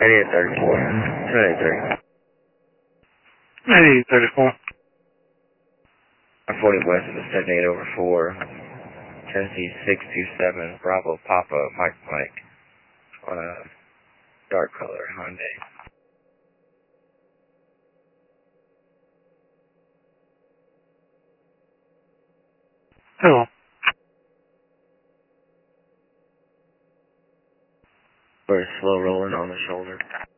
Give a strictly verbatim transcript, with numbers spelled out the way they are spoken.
eighty-eight thirty-four. eighty-eight thirty. eighty-eight thirty-four. forty west of the seventy-eight over four. Tennessee six two seven. Bravo Papa Mike Mike. On a dark color Hyundai. Hello. Very slow rolling on the shoulder.